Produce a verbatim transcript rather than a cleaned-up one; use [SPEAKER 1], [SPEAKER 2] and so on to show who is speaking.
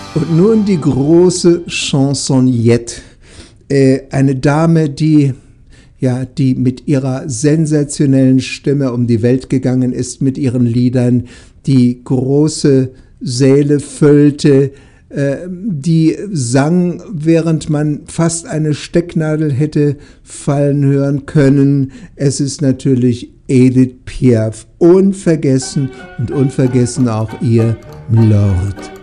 [SPEAKER 1] Und nun die große Chansonette. Äh, eine Dame, die, ja, die mit ihrer sensationellen Stimme um die Welt gegangen ist, mit ihren Liedern, die große Säle füllte, äh, die sang, während man fast eine Stecknadel hätte fallen hören können. Es ist natürlich Edith Piaf. Unvergessen und unvergessen auch ihr Lord.